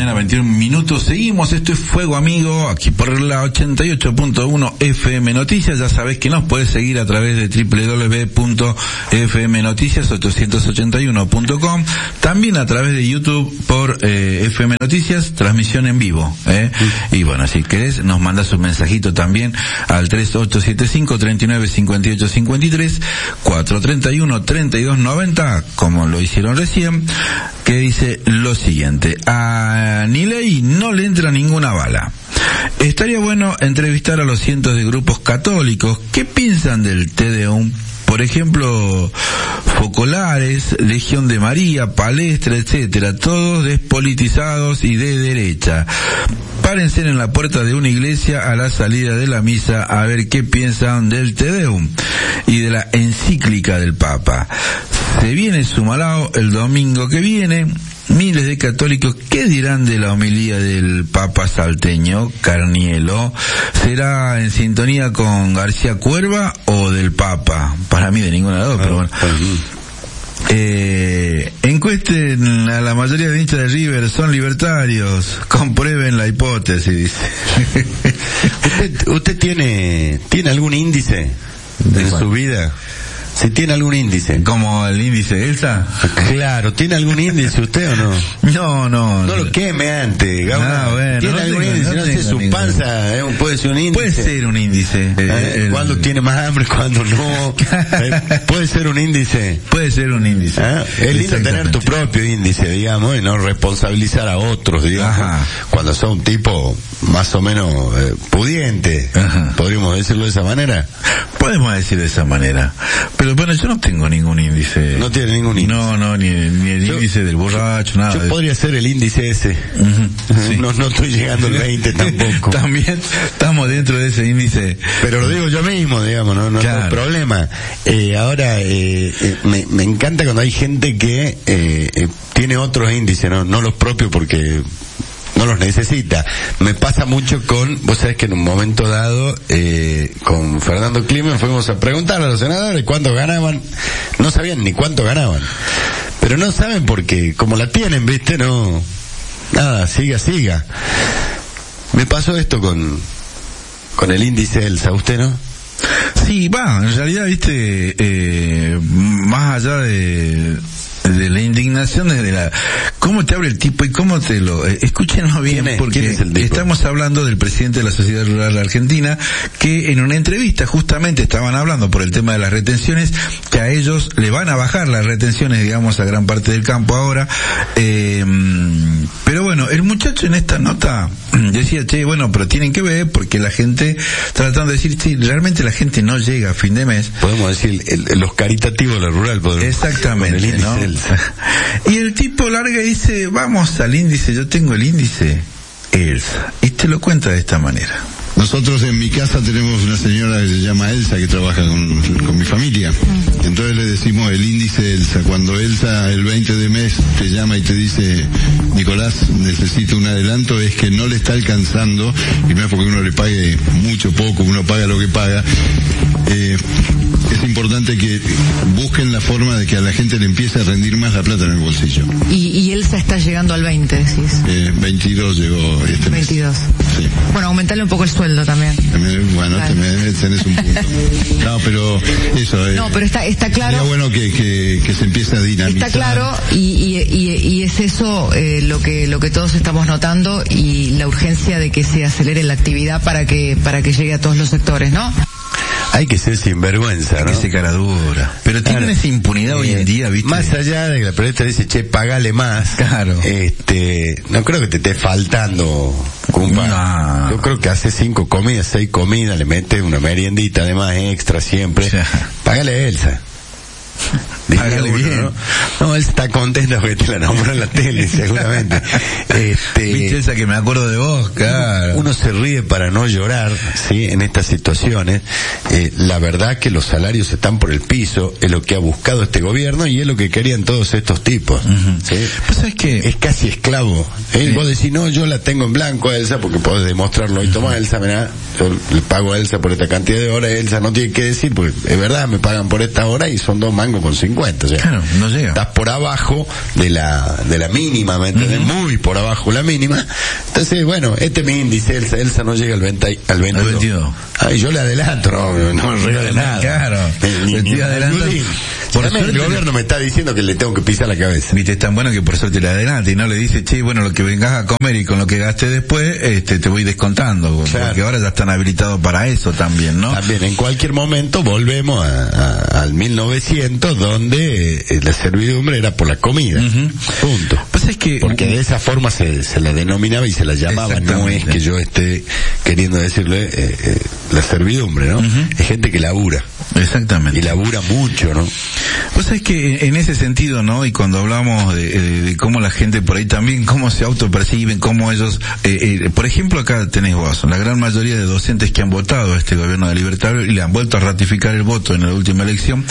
mañana, 21 minutos. Seguimos, esto es Fuego Amigo, aquí por la 88.1 FM Noticias. Ya sabés que nos podés seguir a través de www.fmnoticias881.com. También a través de YouTube por FM Noticias, transmisión en vivo. Y bueno, si querés, nos mandás un mensajito también al 3875-395853, 431-3290, como lo hicieron recién, que dice lo siguiente: a Milei no le entra ninguna bala. Estaría bueno entrevistar a los cientos de grupos católicos. ¿Qué piensan del Te-Deum? Por ejemplo, Focolares, Legión de María, Palestra, etcétera, todos despolitizados y de derecha. Párense en la puerta de una iglesia a la salida de la misa a ver qué piensan del Te-Deum y de la encíclica del Papa. Se viene Sumalao el domingo que viene. Miles de católicos, ¿qué dirán de la homilía del Papa salteño, Carnielo? ¿Será en sintonía con García Cuerva o del Papa? Para mí de ninguna de las dos, pero bueno. Encuesten a la mayoría de hinchas de River, son libertarios, comprueben la hipótesis, dice. ¿Usted tiene algún índice en su vida? ¿Si tiene algún índice? ¿Como el índice de Elsa? Claro, ¿tiene algún índice usted o no? No. No lo queme antes, Gauna. Bueno, ¿Tiene algún índice? No sé, su panza puede ser un índice. Puede ser un índice. ¿Cuándo tiene más hambre, cuándo no? Puede ser un índice. Puede ser un índice. Es lindo tener tu propio índice, digamos, y no responsabilizar a otros, digamos. Ajá. Cuando sos un tipo más o menos pudiente. Ajá. ¿Podríamos decirlo de esa manera? Podemos decir de esa manera. Pero bueno, yo no tengo ningún índice. ¿No tiene ningún índice? No, ni el índice del borracho, nada. Yo podría ser el índice ese. Sí. No estoy llegando al 20 tampoco. También estamos dentro de ese índice. Pero lo digo yo mismo, digamos, no hay problema. Ahora, me encanta cuando hay gente que tiene otros índices, no los propios, porque no los necesita. Me pasa mucho vos sabés que en un momento dado, con Fernando Climen fuimos a preguntar a los senadores cuánto ganaban. No sabían ni cuánto ganaban. Pero no saben porque, como la tienen, ¿viste? No, nada, siga. Me pasó esto con el índice Elsa, ¿usted no? Sí, en realidad, ¿viste? Más allá de la indignación, cómo te habla el tipo y cómo te lo... Escúchenos bien, porque estamos hablando del presidente de la Sociedad Rural Argentina, que en una entrevista justamente estaban hablando por el tema de las retenciones, que a ellos le van a bajar las retenciones, digamos, a gran parte del campo ahora. Pero bueno, el muchacho en esta nota decía, pero tienen que ver, porque la gente, tratando de decir, sí, realmente la gente no llega a fin de mes. Podemos decir, los caritativos de la rural. Exactamente, ¿no? Y el tipo larga y dice, vamos al índice, yo tengo el índice Elsa, y te lo cuenta de esta manera. Nosotros en mi casa tenemos una señora que se llama Elsa, que trabaja con mi familia. Entonces le decimos el índice Elsa. Cuando Elsa el 20 de mes te llama y te dice, Nicolás, necesito un adelanto, es que no le está alcanzando, y no es porque uno le pague mucho, poco, uno paga lo que paga. Es importante que busquen la forma de que a la gente le empiece a rendir más la plata en el bolsillo. Y Elsa está llegando al 20, decís. 22 llegó este 22. Mes. Sí. Bueno, aumentarle un poco el sueldo también. Bueno, tenés un punto. No, pero eso es... No, pero está claro... Sería bueno que se empiece a dinamizar. Está claro, y es eso lo que todos estamos notando, y la urgencia de que se acelere la actividad para que llegue a todos los sectores, ¿no? Hay que ser sinvergüenza, ¿no? Hay que ser cara dura. Pero tienen esa impunidad hoy en día, ¿viste? Más allá de que la periodista dice, pagale más. Claro. No creo que te esté faltando, cumpa. No. Yo creo que hace 5 comidas, 6 comidas, le mete una meriendita además extra siempre. Sí. Págale a Elsa. Hágale bien. No, él está contento porque te la nombró en la tele, seguramente. Viste esa que me acuerdo de vos, claro. Uno se ríe para no llorar, ¿sí? En estas situaciones. La verdad que los salarios están por el piso, es lo que ha buscado este gobierno y es lo que querían todos estos tipos. ¿Sí? Pues es que es casi esclavo. Vos decís, no, yo la tengo en blanco a Elsa, porque podés demostrarlo. Y toma, Elsa, mirá, yo le pago a Elsa por esta cantidad de horas. Elsa no tiene que decir, porque es verdad, me pagan por esta hora y son 2 más mango con 50, o sea, claro, no llega. Estás por abajo de la mínima, ¿me entendés? Muy por abajo la mínima. Entonces, bueno, este es mi índice, Elsa no llega al 22. Ay, yo le adelanto, no regalo nada. Claro, ni adelanto. Por suerte, el gobierno me está diciendo que le tengo que pisar la cabeza. Viste, es tan bueno que por suerte le adelanta y no le dice, che, bueno, lo que vengas a comer y con lo que gastes después, te voy descontando, claro. Porque ahora ya están habilitados para eso también, ¿no? También, en cualquier momento volvemos al 1900, donde la servidumbre era por la comida. Punto. Pues es que porque de esa forma se la denominaba y se la llamaba. No es que yo esté queriendo decirle la servidumbre, ¿no? Es gente que labura. Exactamente. Y labura mucho, ¿no? Pues es que en ese sentido, ¿no? Y cuando hablamos de cómo la gente por ahí también, cómo se autoperciben, cómo ellos, por ejemplo, acá tenés vos, la gran mayoría de docentes que han votado a este gobierno de libertad y le han vuelto a ratificar el voto en la última elección.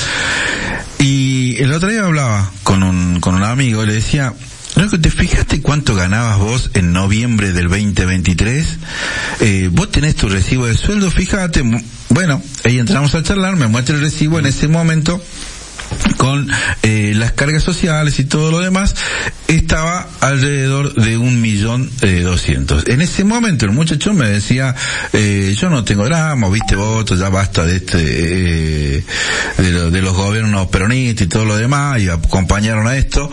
Y el otro día hablaba con un amigo y le decía, Loco, ¿te fijaste cuánto ganabas vos en noviembre del 2023? Vos tenés tu recibo de sueldo, fíjate. Bueno, ahí entramos a charlar, me muestra el recibo en ese momento con las cargas sociales y todo lo demás, estaba alrededor de 1.200.000. En ese momento el muchacho me decía, yo no tengo drama, viste votos, ya basta de de los gobiernos peronistas y todo lo demás, y acompañaron a esto,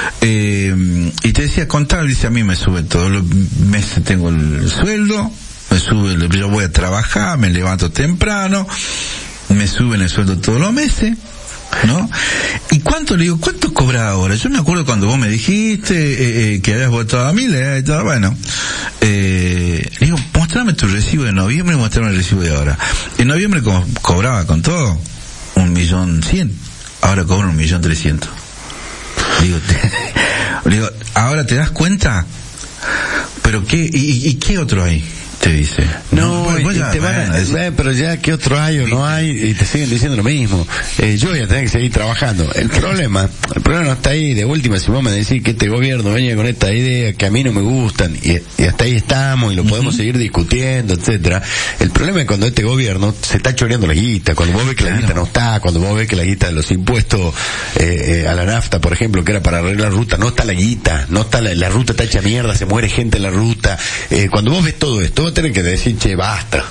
y te decía, contable, dice, a mí me sube todos los meses, tengo el sueldo, me sube, yo voy a trabajar, me levanto temprano, me suben el sueldo todos los meses, ¿no? ¿Y cuánto, le digo, cuánto cobras ahora? Yo me acuerdo cuando vos me dijiste que habías votado a Milei y todo, bueno, le digo, mostrame tu recibo de noviembre y mostrame el recibo de ahora. En noviembre cobraba con todo 1.100.000, ahora cobro 1.300.000. Digo, ¿ahora te das cuenta? ¿Pero qué? ¿Y qué otro hay? Te dice. No, te van a decir, pero ya qué otro hay o no hay, y te siguen diciendo lo mismo. Yo voy a tener que seguir trabajando. El problema no está ahí. De última, si vos me decís que este gobierno venía con esta idea que a mí no me gustan, y hasta ahí estamos, y lo podemos seguir discutiendo, etcétera. El problema es cuando este gobierno se está choreando la guita, cuando vos ves que la guita no está, cuando vos ves que la guita de los impuestos a la nafta, por ejemplo, que era para arreglar ruta, no está la guita, no está la ruta está hecha mierda, se muere gente en la ruta. Cuando vos ves todo esto, vos tenés que decir, che, basta.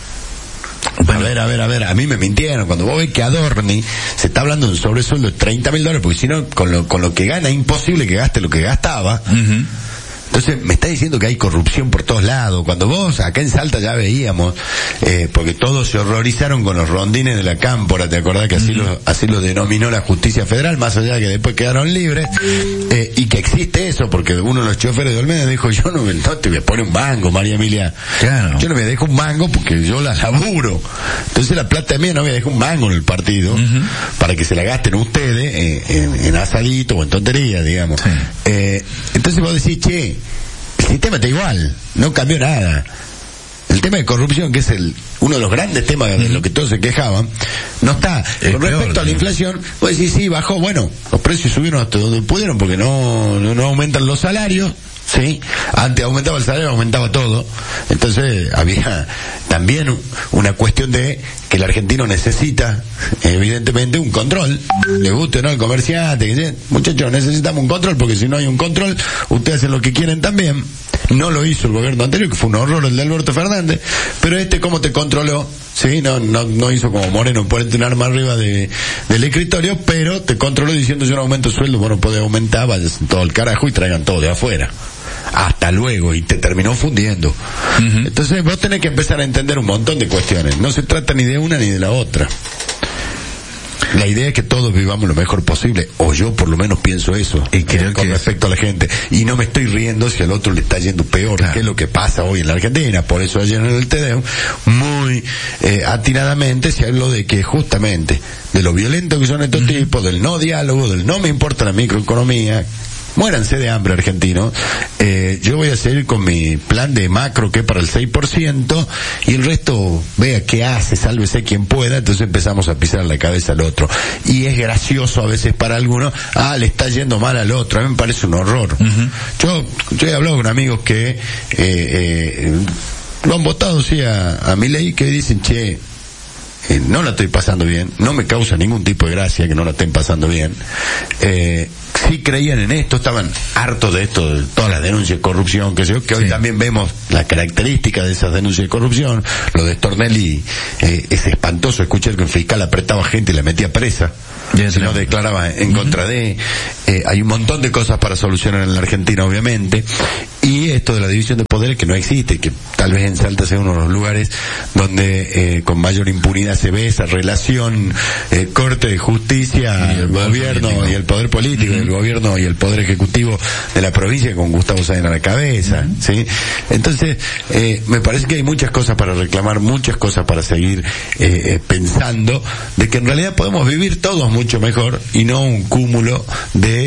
Bueno. A ver, a mí me mintieron. Cuando vos ves que Adorni se está hablando de un sobresueldo de $30.000, porque si no, con lo que gana, es imposible que gaste lo que gastaba. Entonces, me está diciendo que hay corrupción por todos lados. Cuando vos, acá en Salta ya veíamos, porque todos se horrorizaron con los rondines de la Cámpora, ¿te acordás que así lo denominó la justicia federal, más allá de que después quedaron libres, y que existe eso, porque uno de los choferes de Olmedo dijo, yo no te voy a poner un mango, María Emilia. Claro. Yo no me dejo un mango porque yo la laburo. Entonces la plata mía no me dejo un mango en el partido, para que se la gasten ustedes en asadito o en tontería, digamos. Sí. Entonces vos decís, che, el sistema está igual, no cambió nada. El tema de corrupción, que es uno de los grandes temas de lo que todos se quejaban, no está. Con respecto a la inflación, vos decís, sí, bajó, bueno, los precios subieron hasta donde pudieron porque no aumentan los salarios. Sí, antes aumentaba el salario, aumentaba todo. Entonces había también una cuestión de que el argentino necesita, evidentemente, un control. Le guste o no el comerciante, muchachos, necesitamos un control, porque si no hay un control, ustedes hacen lo que quieren también. No lo hizo el gobierno anterior, que fue un horror el de Alberto Fernández, pero ¿cómo te controló? Sí, no hizo como Moreno, ponerte un arma arriba del escritorio, pero te controló diciendo, yo no aumento el sueldo, bueno, puede aumentar, vayas todo el carajo y traigan todo de afuera. Hasta luego, y te terminó fundiendo. Entonces vos tenés que empezar a entender un montón de cuestiones. No se trata ni de una ni de la otra. La idea es que todos vivamos lo mejor posible, o yo por lo menos pienso eso, y creo con respecto a la gente. Y no me estoy riendo si al otro le está yendo peor, claro, que es lo que pasa hoy en la Argentina. Por eso ayer en el TEDEUM, muy atinadamente se habló de que justamente, de lo violento que son estos tipos, del no diálogo, del no me importa la microeconomía, muéranse de hambre argentinos, yo voy a seguir con mi plan de macro, que es para el 6%, y el resto vea qué hace, sálvese quien pueda. Entonces empezamos a pisar la cabeza al otro, y es gracioso a veces para algunos, le está yendo mal al otro. A mí me parece un horror. Yo he hablado con amigos que lo han votado, sí, a Milei, que dicen, che, no la estoy pasando bien, no me causa ningún tipo de gracia que no la estén pasando bien. Sí creían en esto, estaban hartos de esto, de todas las denuncias de corrupción, que hoy también vemos las características de esas denuncias de corrupción. Lo de Stornelli es espantoso escuchar que un fiscal apretaba gente y la metía presa, si no declaraba en contra de. Hay un montón de cosas para solucionar en la Argentina, obviamente, y esto de la división de poderes que no existe, que tal vez en Salta sea uno de los lugares donde con mayor impunidad se ve esa relación corte de justicia, el gobierno político. Y el poder político, el gobierno y el poder ejecutivo de la provincia con Gustavo Sáenz a la cabeza, ¿sí? Entonces, me parece que hay muchas cosas para reclamar, muchas cosas para seguir pensando de que en realidad podemos vivir todos mucho mejor y no un cúmulo de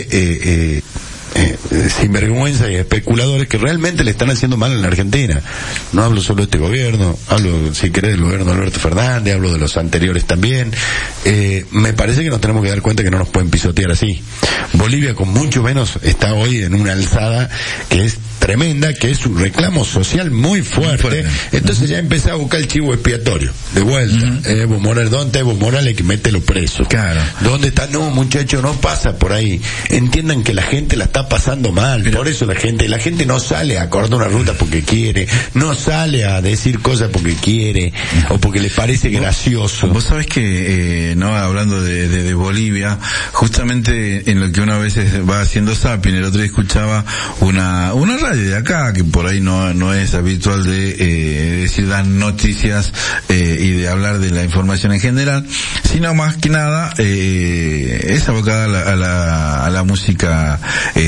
sinvergüenza y especuladores que realmente le están haciendo mal en la Argentina. No hablo solo de este gobierno, hablo, si querés, del gobierno de Alberto Fernández, hablo de los anteriores también. Me parece que nos tenemos que dar cuenta que no nos pueden pisotear así. Bolivia, con mucho menos, está hoy en una alzada que es tremenda, que es un reclamo social muy fuerte. Entonces ya empecé a buscar el chivo expiatorio de vuelta. Evo Morales, ¿dónde está Evo Morales? Que mételo preso. Claro. ¿Dónde está? No, muchacho, no pasa por ahí. Entiendan que la gente la está pasando mal. Pero por eso la gente no sale a acordar una ruta porque quiere, no sale a decir cosas porque quiere o porque le parece gracioso. Vos sabés que no, hablando de Bolivia, justamente en lo que una vez va haciendo zapping, el otro día escuchaba una radio de acá, que por ahí no es habitual de decir dar noticias y de hablar de la información en general, sino más que nada es abocada a la música,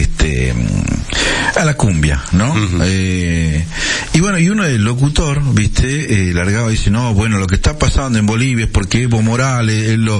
a la cumbia, ¿no? Y bueno, y uno del locutor, viste, largaba y dice, no, bueno, lo que está pasando en Bolivia es porque Evo Morales lo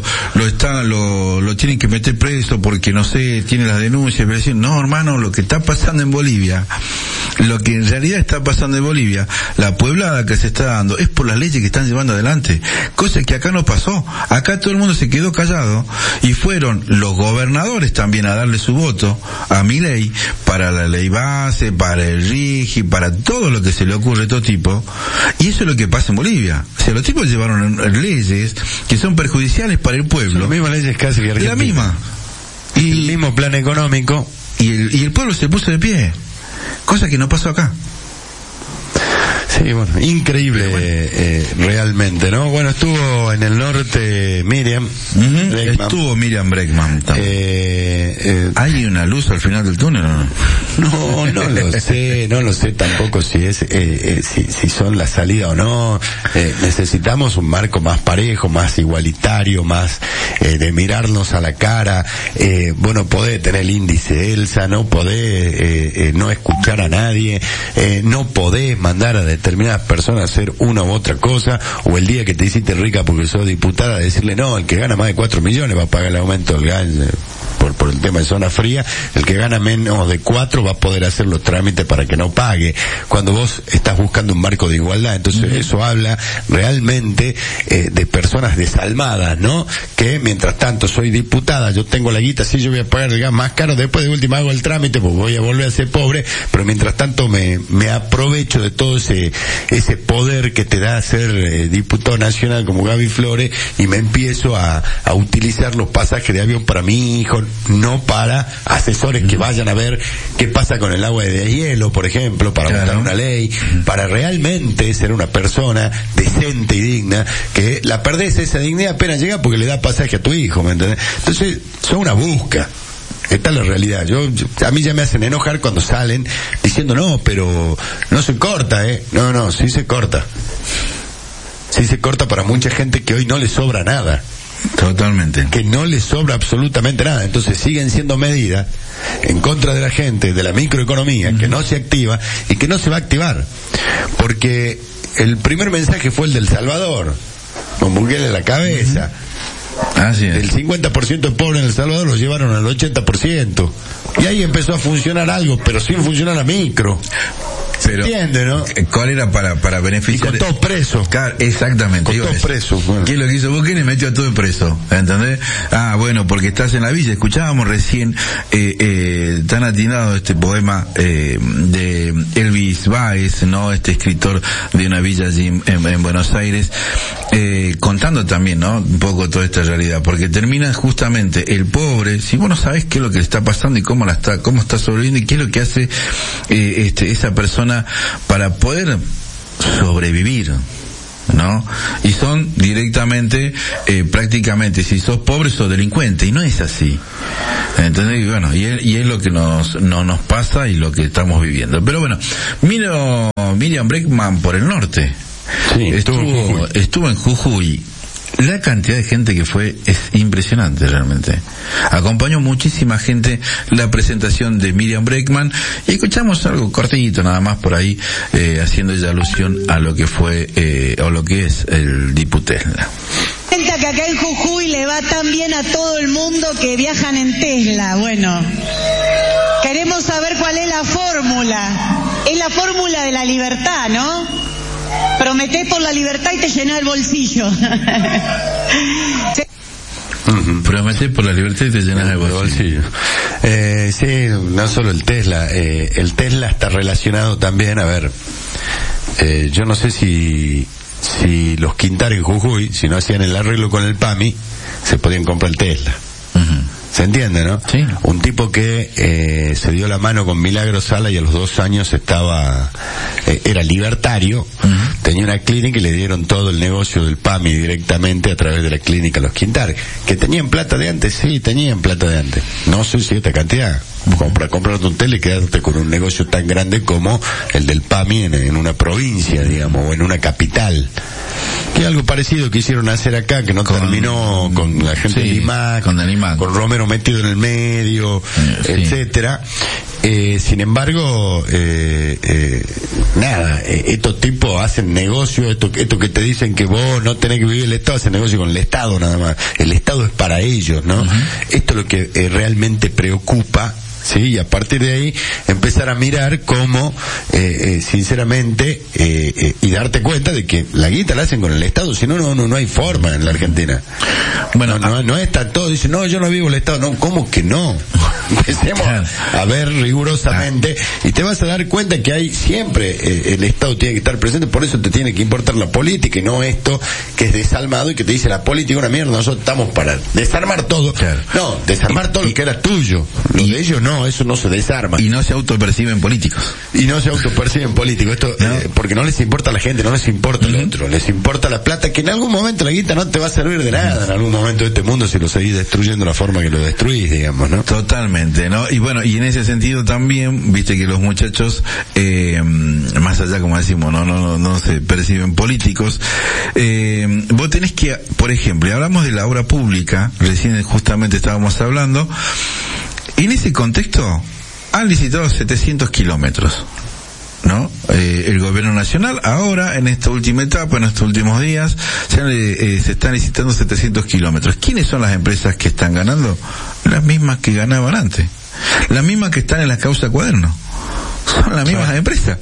tienen que meter preso porque, no sé, tiene las denuncias. Pero decir, no, hermano, lo que está pasando en Bolivia, lo que en realidad está pasando en Bolivia, la pueblada que se está dando es por las leyes que están llevando adelante, cosa que acá no pasó. Acá todo el mundo se quedó callado y fueron los gobernadores también a darle su voto a Milei para la ley base, para el RIGI, para todo lo que se le ocurre de todo tipo, y eso es lo que pasa en Bolivia. O sea, los tipos llevaron leyes que son perjudiciales para el pueblo. Las mismas leyes casi que Argentina. La misma. Y el mismo plan económico. Y el pueblo se puso de pie. Cosa que no pasó acá. Sí, bueno, increíble, realmente, ¿no? Bueno, estuvo en el norte Miriam Bregman. Estuvo Miriam Bregman también. ¿Hay una luz al final del túnel o no? No lo sé tampoco si es, si son la salida o no. Necesitamos un marco más parejo, más igualitario, más de mirarnos a la cara. Bueno, podés tener el índice Elsa, no podés no escuchar a nadie, no podés mandar a determinadas personas a hacer una u otra cosa, o el día que te hiciste rica porque sos diputada, decirle no, el que gana más de 4 millones va a pagar el aumento del gas por el tema de zona fría, el que gana menos de 4 va a poder hacer los trámites para que no pague, cuando vos estás buscando un marco de igualdad. Entonces eso habla realmente de personas desalmadas, ¿no? Que mientras tanto soy diputada, yo tengo la guita, sí, yo voy a pagar el gas más caro, después de última hago el trámite, pues voy a volver a ser pobre, pero mientras tanto me aprovecho de todo ese poder que te da ser diputado nacional como Gaby Flores, y me empiezo a utilizar los pasajes de avión para mi hijo, no para asesores que vayan a ver qué pasa con el agua de hielo, por ejemplo, para votar una ley, para realmente ser una persona decente y digna, que la perdés esa dignidad apenas llega porque le da pasaje a tu hijo, ¿me entendés? Entonces, son una busca. Esta es la realidad. A mí ya me hacen enojar cuando salen diciendo no, pero no se corta, No, sí se corta. Sí se corta para mucha gente que hoy no le sobra nada. Totalmente. Que no le sobra absolutamente nada. Entonces siguen siendo medidas en contra de la gente, de la microeconomía, que no se activa y que no se va a activar. Porque el primer mensaje fue el del Salvador, con Bukele en la cabeza. Así es. El 50% de pobres en El Salvador lo llevaron al 80%. Y ahí empezó a funcionar algo, pero sin funcionar a micro. Pero, entiende, ¿no? ¿Cuál era para beneficiar? Y con todos presos. Claro, exactamente. Con todos presos. Bueno. ¿Qué es lo que hizo Bukele? Metió a todo preso, ¿entendés? Bueno, porque estás en la villa. Escuchábamos recién tan atinado este poema de Elvis Baez, ¿no? Este escritor de una villa allí en Buenos Aires, contando también, ¿no? Un poco toda esta realidad, porque termina justamente el pobre, si vos no sabés qué es lo que le está pasando y cómo está sobreviviendo y qué es lo que hace esa persona para poder sobrevivir, ¿no? Y son directamente, prácticamente, si sos pobre sos delincuente, y no es así, ¿entendés? Y bueno, y es lo que no nos pasa y lo que estamos viviendo. Pero bueno, Miriam Bregman por el norte. Sí, estuvo en Jujuy. La cantidad de gente que fue es impresionante realmente. Acompañó muchísima gente la presentación de Miriam Bregman y escuchamos algo cortito nada más por ahí, haciendo ella alusión a lo que fue o lo que es el Diputesla. Que acá en Jujuy le va tan bien a todo el mundo que viajan en Tesla. Bueno, queremos saber cuál es la fórmula. Es la fórmula de la libertad, ¿no? Prometés por la libertad y te llena el bolsillo. Prometés por la libertad y te llenas el bolsillo. Sí, no solo el Tesla. El Tesla está relacionado también, a ver, yo no sé si los Quintares en Jujuy, si no hacían el arreglo con el PAMI, se podían comprar el Tesla. ¿Se entiende, no? Sí. Un tipo que se dio la mano con Milagro Sala y a los 2 años era libertario, tenía una clínica y le dieron todo el negocio del PAMI directamente a través de la clínica Los Quintares. ¿Que tenían plata de antes? Sí, tenían plata de antes. No sé si esta cantidad. Comprarte un tele y quedarte con un negocio tan grande como el del PAMI en una provincia, digamos, o en una capital. Que algo parecido quisieron hacer acá, que no terminó con la gente de Limac, con Romero metido en el medio, etcétera. Sin embargo, estos tipos hacen negocio, esto que te dicen que vos no tenés que vivir el Estado, hacen negocio con el Estado nada más. El Estado es para ellos, ¿no? Esto es lo que realmente preocupa. Sí, y a partir de ahí empezar a mirar cómo, sinceramente, y darte cuenta de que la guita la hacen con el Estado, si no, no hay forma en la Argentina. Bueno, no está todo, dice, no, yo no vivo el Estado, no, ¿cómo que no? Empecemos a ver rigurosamente, y te vas a dar cuenta que hay siempre, el Estado tiene que estar presente, por eso te tiene que importar la política, y no esto que es desalmado y que te dice la política una mierda, nosotros estamos para desarmar todo. Claro. No, desarmar todo lo que era tuyo, lo de ellos no, eso no se desarma. Y no se autoperciben políticos. Esto, porque no les importa a la gente, no les importa el otro, les importa la plata, que en algún momento la guita no te va a servir de nada, en algún momento de este mundo, si lo seguís destruyendo la forma que lo destruís, digamos, ¿no? Totalmente, ¿no? Y bueno, y en ese sentido también, viste que los muchachos, más allá, como decimos, no se perciben políticos, vos tenés que, por ejemplo, y hablamos de la obra pública, recién justamente estábamos hablando, en ese contexto han licitado 700 kilómetros, ¿no? El gobierno nacional ahora, en esta última etapa, en estos últimos días, se están licitando 700 kilómetros. ¿Quiénes son las empresas que están ganando? Las mismas que ganaban antes. Las mismas que están en la causa Cuaderno. Son las mismas empresas.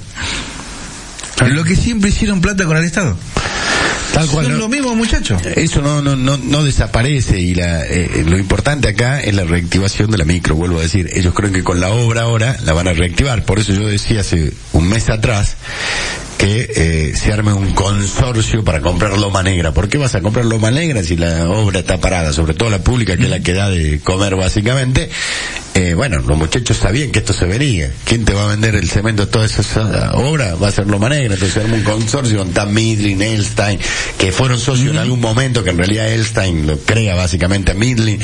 Lo que siempre hicieron plata con el Estado. Tal cual, son lo mismo, muchachos. Eso no desaparece, y lo importante acá es la reactivación de la micro, vuelvo a decir. Ellos creen que con la obra ahora la van a reactivar. Por eso yo decía hace un mes atrás que se arme un consorcio para comprar Loma Negra. ¿Por qué vas a comprar Loma Negra si la obra está parada? Sobre todo la pública, que es la que da de comer básicamente. Bueno, los muchachos sabían que esto se venía. ¿Quién te va a vender el cemento de toda esa obra? Va a ser Loma Negra. Entonces se arma un consorcio con Tam Midlin, Elstein, que fueron socios en algún momento, que en realidad Elstein lo crea básicamente a Midlin.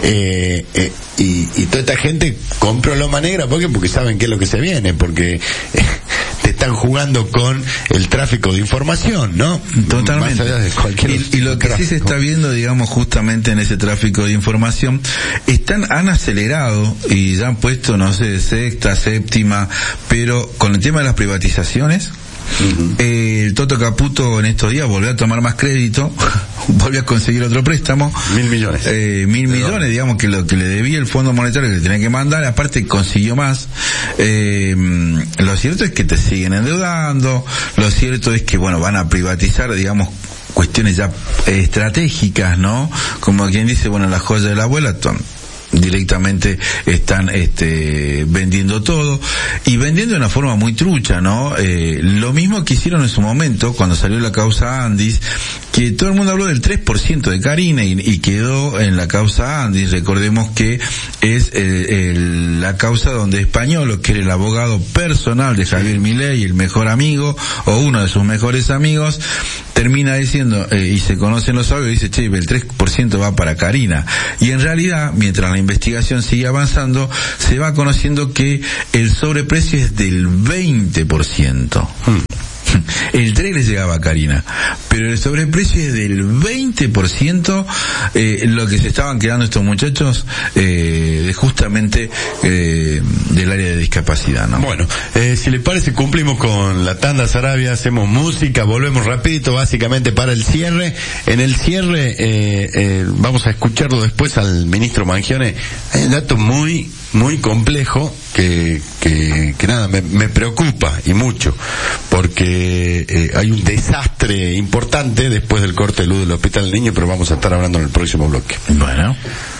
Y toda esta gente compró Loma Negra, ¿por qué? Porque saben qué es lo que se viene, porque te están jugando con el tráfico de información, ¿no? Totalmente. Más allá de cualquier y lo que sí se está viendo, digamos, justamente en ese tráfico de información, han acelerado y ya han puesto, no sé, sexta, séptima, pero con el tema de las privatizaciones, El Toto Caputo en estos días volvió a tomar más crédito, volvió a conseguir otro préstamo. 1.000 millones. 1.000 millones, digamos, que lo que le debía el Fondo Monetario que le tenía que mandar, aparte consiguió más. Lo cierto es que te siguen endeudando, lo cierto es que, bueno, van a privatizar, digamos, cuestiones ya estratégicas, ¿no? Como quien dice, bueno, la joya de la abuela, directamente están vendiendo todo y vendiendo de una forma muy trucha, ¿no? Lo mismo que hicieron en su momento cuando salió la causa Andis, que todo el mundo habló del 3% de Karina y quedó en la causa Andis. Recordemos que es la causa donde Españolo, que era el abogado personal de Javier Milei, el mejor amigo o uno de sus mejores amigos, termina diciendo, y se conocen los audios, dice, che, el 3% va para Karina. Y en realidad, mientras la investigación sigue avanzando, se va conociendo que el sobreprecio es del 20%. El 3 le llegaba a Karina, pero el sobreprecio es del 20%, lo que se estaban quedando estos muchachos justamente del área de discapacidad, ¿no? Bueno, si le parece, cumplimos con la tanda Sarabia, hacemos música, volvemos rapidito, básicamente para el cierre. En el cierre vamos a escucharlo después al ministro Mangione. Hay un dato muy complejo que nada, me preocupa y mucho, porque hay un desastre importante después del corte de luz del Hospital del Niño, pero vamos a estar hablando en el próximo bloque. Bueno.